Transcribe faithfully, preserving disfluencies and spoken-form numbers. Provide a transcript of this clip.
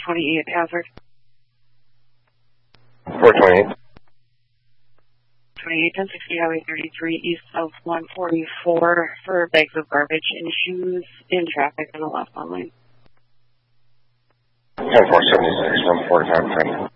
twenty-eight Hazard. four twenty-eight. twenty-eight ten sixty Highway thirty-three East of one forty-four for bags of garbage and shoes in traffic in the left one lane. ten four seventy-six, one forty-five.